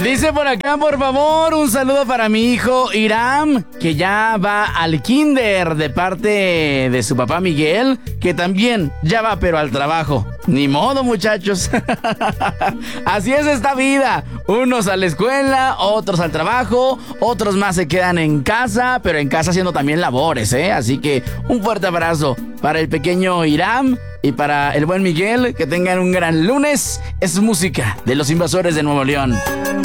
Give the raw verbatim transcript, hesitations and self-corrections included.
Dice por acá, por favor, un saludo para mi hijo Iram, que ya va al kinder de parte de su papá Miguel, que también ya va pero al trabajo. Ni modo, muchachos. Así es esta vida. Unos a la escuela, otros al trabajo, otros más se quedan en casa, pero en casa haciendo también labores, ¿eh? Así que un fuerte abrazo para el pequeño Iram y para el buen Miguel. Que tengan un gran lunes. Es música de Los Invasores de Nuevo León.